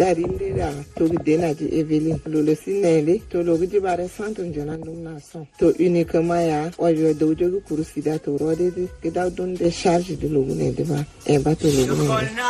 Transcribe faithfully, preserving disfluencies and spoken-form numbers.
darinde da to dena ji Evelyn lolo sinele to logo di bare santo jana num nason to uniquement ya oyo do jogu kurusida to rode de da don de charge de logo ne de ba e ba to logo ne